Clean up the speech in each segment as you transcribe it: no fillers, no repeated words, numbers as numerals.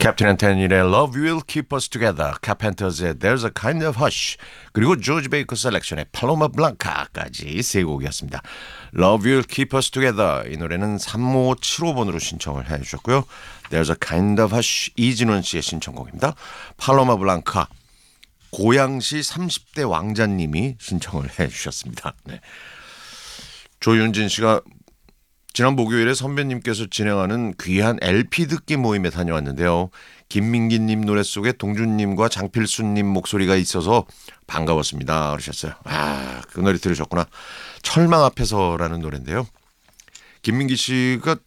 캡틴 앤테니의 Love Will Keep Us Together, 카펜터즈의 There's a Kind of Hush, 그리고 조지 베이커 셀렉션의 팔로마 블랑카까지 세 곡이었습니다. Love Will Keep Us Together, 이 노래는 3575번으로 신청을 해주셨고요. There's a Kind of Hush, 이진원 씨의 신청곡입니다. 팔로마 블랑카, 고양시 30대 왕자님이 신청을 해주셨습니다. 네. 조윤진 씨가 지난 목요일에 선배님께서 진행하는 귀한 LP 듣기 모임에 다녀왔는데요. 김민기님 노래 속에 동준님과 장필수님 목소리가 있어서 반가웠습니다. 그러셨어요. 아, 그 노래 들으셨구나. 철망 앞에서라는 노래인데요. 김민기 씨가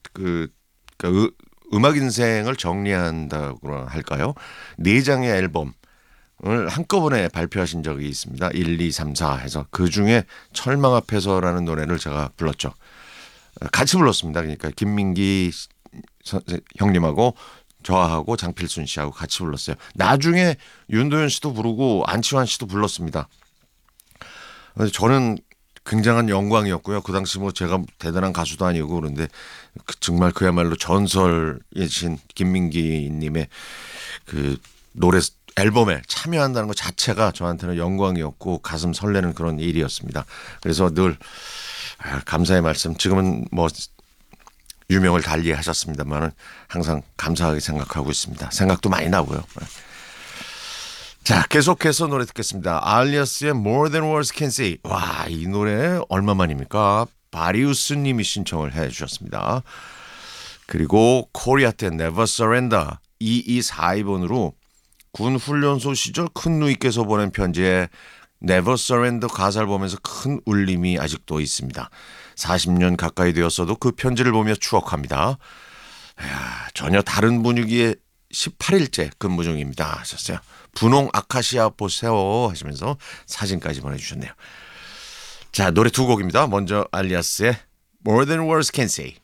음악 인생을 정리한다고 할까요? 4장의 앨범을 한꺼번에 발표하신 적이 있습니다. 1, 2, 3, 4 해서 그중에 철망 앞에서라는 노래를 제가 불렀죠. 같이 불렀습니다. 그러니까 김민기 형님하고 저하고 장필순 씨하고 같이 불렀어요. 나중에 윤도현 씨도 부르고 안치환 씨도 불렀습니다. 저는 굉장한 영광이었고요. 그 당시 뭐 제가 대단한 가수도 아니고 그런데 정말 그야말로 전설이신 김민기 님의 그 노래 앨범에 참여한다는 것 자체가 저한테는 영광이었고 가슴 설레는 그런 일이었습니다. 그래서 늘 감사의 말씀. 지금은 뭐 유명을 달리하셨습니다만 항상 감사하게 생각하고 있습니다. 생각도 많이 나고요. 자, 계속해서 노래 듣겠습니다. 알리아스의 More Than Words Can Say. 와, 이 노래 얼마만입니까? 바리우스 님이 신청을 해 주셨습니다. 그리고 코리아테 Never Surrender 2242번으로 군 훈련소 시절 큰 누이께서 보낸 편지에 Never Surrender 가사를 보면서 큰 울림이 아직도 있습니다. 40년 가까이 되었어도 그 편지를 보며 추억합니다. 전혀 다른 분위기의 18일째 근무 중입니다 하셨어요. 분홍 아카시아 보세요 하시면서 사진까지 보내주셨네요. 자, 노래 두 곡입니다. 먼저 알리아스의 More Than Words Can Say,